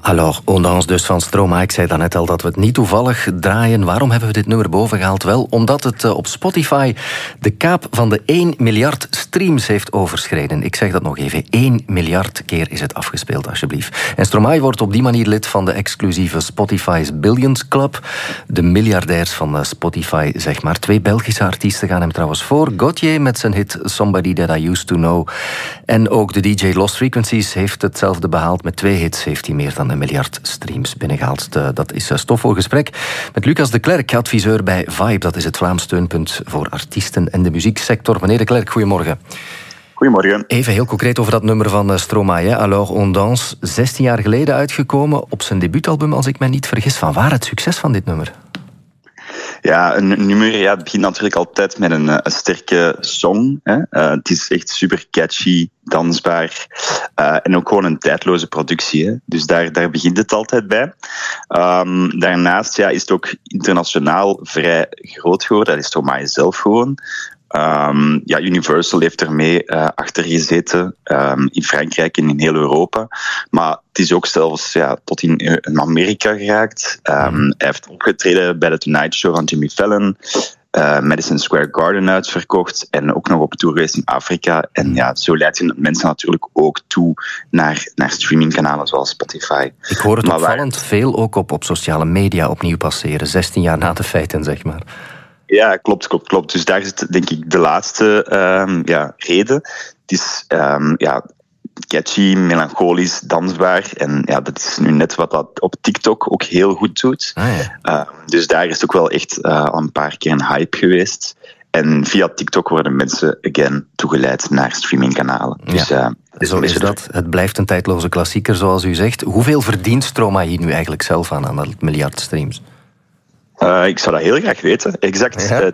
Alors, Ondanse dus van Stromae. Ik zei daarnet al dat we het niet toevallig draaien. Waarom hebben we dit nummer bovengehaald? Wel, omdat het op Spotify de kaap van de 1 miljard streams heeft overschreden. Ik zeg dat nog even. 1 miljard keer is het afgespeeld, alsjeblieft. En Stromae wordt op die manier lid van de exclusieve Spotify's Billions Club. De miljardairs van Spotify, zeg maar. 2 Belgische artiesten gaan hem trouwens voor. Gauthier met zijn hit Somebody That I Used To Know. En ook de DJ Lost Frequencies heeft hetzelfde behaald. Met 2 hits heeft hij meer dan 1 miljard streams binnengehaald. Dat is stof voor gesprek met Lucas de Klerk, adviseur bij Vibe. Dat is het Vlaams steunpunt voor artiesten en de muzieksector. Meneer de Klerk, goedemorgen. Goedemorgen. Even heel concreet over dat nummer van Stromae. Alors Ondanse, 16 jaar geleden uitgekomen op zijn debuutalbum, als ik me niet vergis. Van waar het succes van dit nummer? Ja, een nummer, het begint natuurlijk altijd met een sterke song. Hè. Het is echt super catchy, dansbaar en ook gewoon een tijdloze productie. Hè. Dus daar begint het altijd bij. Daarnaast is het ook internationaal vrij groot geworden. Dat is Stromae zelf gewoon. Universal heeft ermee achter gezeten in Frankrijk en in heel Europa. Maar het is ook zelfs tot in Amerika geraakt. Hij heeft opgetreden bij de Tonight Show van Jimmy Fallon. Madison Square Garden uitverkocht en ook nog op tour geweest in Afrika. En zo leidt je mensen natuurlijk ook toe naar streamingkanalen zoals Spotify. Ik hoor het opvallend veel ook op sociale media opnieuw passeren. 16 jaar na de feiten, zeg maar. Ja, klopt. Dus daar zit denk ik de laatste reden. Het is catchy, melancholisch, dansbaar. En dat is nu net wat dat op TikTok ook heel goed doet. Dus daar is het ook wel echt al een paar keer een hype geweest. En via TikTok worden mensen again toegeleid naar streamingkanalen. Ja. Dus, zo is dat. Het blijft een tijdloze klassieker, zoals u zegt. Hoeveel verdient Stromae nu eigenlijk zelf aan dat miljard streams? Ik zou dat heel graag weten. Het exacte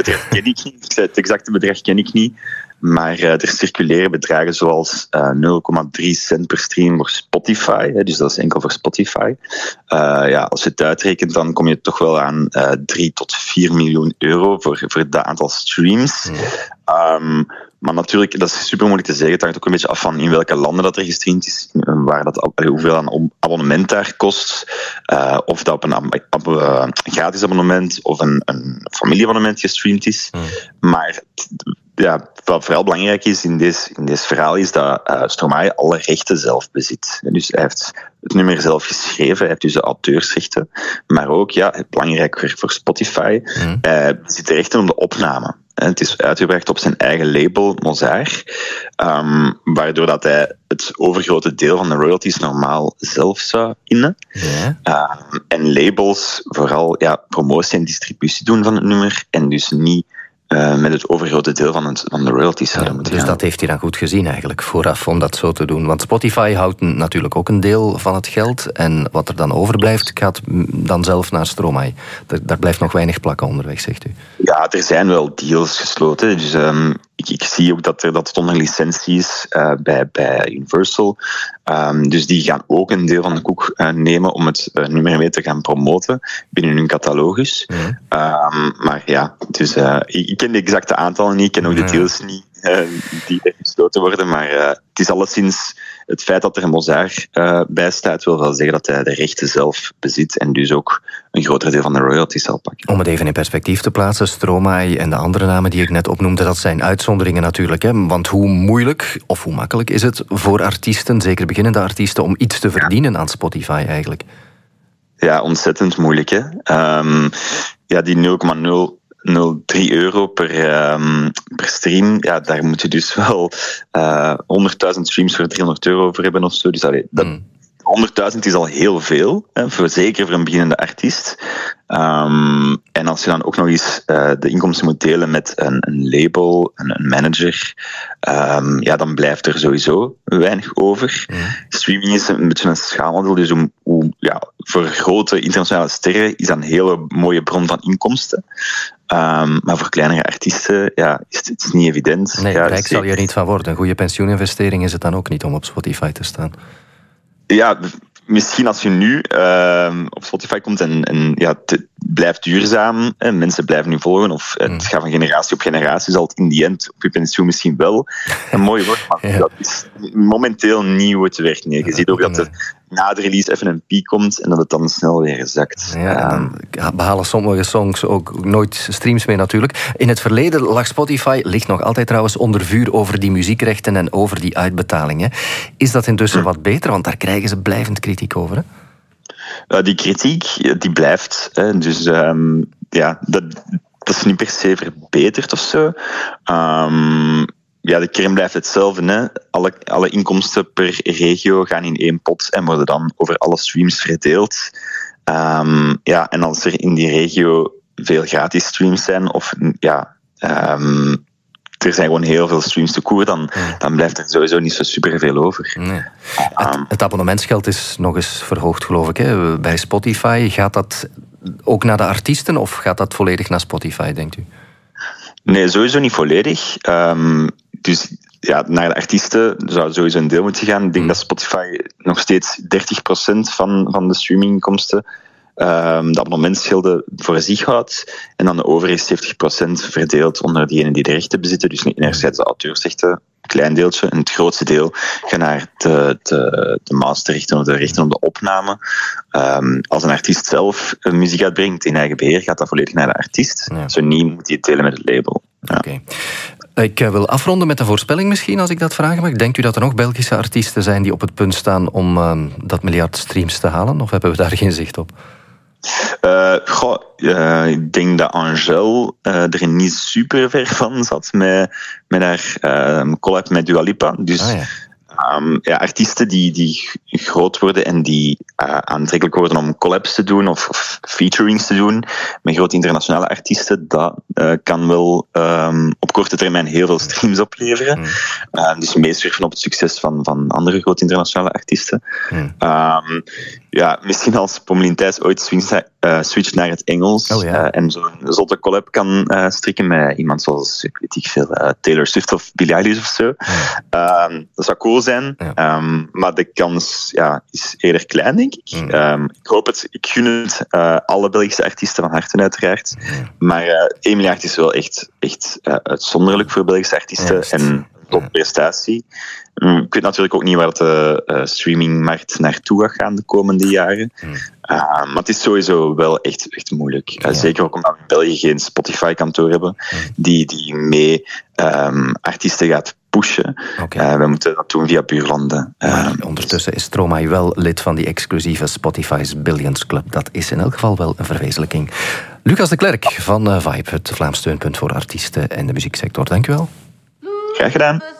bedrag ken ik niet. Maar er circuleren bedragen zoals 0,3 cent per stream voor Spotify. Dus dat is enkel voor Spotify. Als je het uitrekent, dan kom je toch wel aan 3 tot 4 miljoen euro voor dat aantal streams. Maar natuurlijk, dat is super moeilijk te zeggen. Het hangt ook een beetje af van in welke landen dat er gestreamd is, hoeveel een abonnement daar kost. Of dat op een gratis abonnement of een familieabonnement gestreamd is. Maar wat vooral belangrijk is in dit verhaal is dat Stromae alle rechten zelf bezit. Dus hij heeft het nummer zelf geschreven, hij heeft dus de auteursrechten. Maar ook, belangrijk voor Spotify, hij bezit de rechten om de opname. Het is uitgebracht op zijn eigen label, Mozart, waardoor dat hij het overgrote deel van de royalties normaal zelf zou innen. En labels vooral promotie en distributie doen van het nummer en dus niet met het overgrote deel van de royalties zouden moeten gaan. Dus dat heeft hij dan goed gezien eigenlijk, vooraf om dat zo te doen. Want Spotify houdt natuurlijk ook een deel van het geld en wat er dan overblijft gaat dan zelf naar Stromae. Daar blijft nog weinig plakken onderweg, zegt u. Ja, er zijn wel deals gesloten. Dus ik zie ook dat het onder licentie is bij Universal. Dus die gaan ook een deel van de koek nemen om het nummer mee te gaan promoten binnen hun catalogus. Maar dus ik ken de exacte aantallen niet, ik ken ook de deals niet die er gesloten worden, maar het is alleszins het feit dat er een Mozart bij staat, wil wel zeggen dat hij de rechten zelf bezit en dus ook een groter deel van de royalties zal pakken. Om het even in perspectief te plaatsen, Stromae en de andere namen die ik net opnoemde, dat zijn uitzonderingen natuurlijk. Hè? Want hoe moeilijk of hoe makkelijk is het voor artiesten, zeker beginnende artiesten, om iets te verdienen aan Spotify eigenlijk? Ja, ontzettend moeilijk. Hè? Die 0,003 euro per stream, daar moet je dus wel 100.000 streams voor 300 euro voor hebben of zo. Dus 100.000 is al heel veel, zeker voor een beginnende artiest. En als je dan ook nog eens de inkomsten moet delen met een label, een manager, dan blijft er sowieso weinig over. Streaming is een beetje een schaalmodel, dus voor grote internationale sterren is dat een hele mooie bron van inkomsten. Maar voor kleinere artiesten is het niet evident. Nee, rijk zal je er niet van worden. Een goede pensioeninvestering is het dan ook niet om op Spotify te staan. Ja, misschien als je nu op Spotify komt en het blijft duurzaam, mensen blijven nu volgen, of het gaat van generatie op generatie, zal het in die end op je pensioen misschien wel een mooie wordt, maar dat is momenteel niet hoe het werkt. Nee. Je ziet ook dat na de release even een piek komt en dat het dan snel weer zakt. Ja, en dan behalen sommige songs ook nooit streams mee natuurlijk. In het verleden lag Spotify, ligt nog altijd trouwens, onder vuur over die muziekrechten en over die uitbetalingen. Is dat intussen wat beter? Want daar krijgen ze blijvend kritiek over, hè? Die kritiek, die blijft. Hè. Dus dat is niet per se verbeterd of zo. De kern blijft hetzelfde. Hè. Alle inkomsten per regio gaan in één pot en worden dan over alle streams verdeeld. En als er in die regio veel gratis streams zijn, of er zijn gewoon heel veel streams te koer, dan blijft er sowieso niet zo superveel over. Nee. Het abonnementsgeld is nog eens verhoogd, geloof ik, hè? Bij Spotify. Gaat dat ook naar de artiesten of gaat dat volledig naar Spotify, denkt u? Nee, sowieso niet volledig. Dus naar de artiesten zou sowieso een deel moeten gaan. Ik denk dat Spotify nog steeds 30% van de streaminginkomsten de abonnementsgelden voor zich houdt. En dan de overige 70% verdeeld onder diegenen die de rechten bezitten. Dus enerzijds de auteursrechten, klein deeltje. En het grootste deel gaat naar de masterrechten of de rechten op de opname. Als een artiest zelf muziek uitbrengt in eigen beheer, gaat dat volledig naar de artiest. Ja. Zo niet moet hij het delen met het label. Ja. Oké. Ik wil afronden met een voorspelling misschien, als ik dat vragen mag. Denkt u dat er nog Belgische artiesten zijn die op het punt staan om dat miljard streams te halen? Of hebben we daar geen zicht op? Ik denk dat Angèle er niet super ver van zat met haar collab met Dua Lipa. Dus artiesten die groot worden en die aantrekkelijk worden om collabs te doen of featurings te doen met grote internationale artiesten, dat kan wel op korte termijn heel veel streams opleveren. Dus meesurfen op het succes van andere grote internationale artiesten. Misschien als Pommelien Thijs ooit switcht naar het Engels en zo'n zotte collab kan strikken met iemand zoals, weet ik veel, Taylor Swift of Billie Eilish of zo. Dat zou cool zijn, maar de kans is eerder klein, denk ik. Ik hoop het, ik gun het alle Belgische artiesten van harte uiteraard. Maar 1 miljard is wel echt uitzonderlijk voor Belgische artiesten en topprestatie. Ik weet natuurlijk ook niet waar de streamingmarkt naartoe gaat gaan de komende jaren. Maar het is sowieso wel echt moeilijk. Zeker ook omdat we in België geen Spotify-kantoor hebben die mee artiesten gaat pushen. We moeten dat doen via buurlanden. Ondertussen is Stromae wel lid van die exclusieve Spotify's Billions Club. Dat is in elk geval wel een verwezenlijking. Lucas de Klerk van Vibe, het Vlaams steunpunt voor artiesten en de muzieksector. Dank u wel. Graag gedaan.